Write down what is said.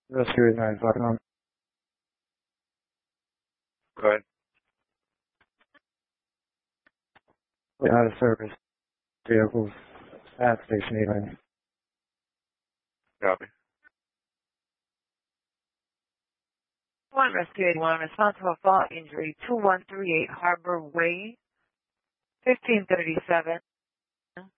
Rescue 951. Go ahead. Out of service vehicles at Station 8. Copy. One Rescue 81, responsible for injury 2138 Harbor Way, 1537.